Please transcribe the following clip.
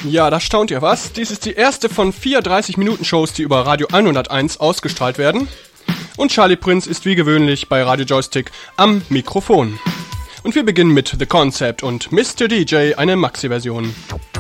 Ja, da staunt ihr was. Dies ist die erste von 4 30-Minuten-Shows, die über Radio 101 ausgestrahlt werden. Und Charlie Prinz ist wie gewöhnlich bei Radio Joystick am Mikrofon. Und wir beginnen mit The Concept und Mr. DJ, eine Maxi-Version.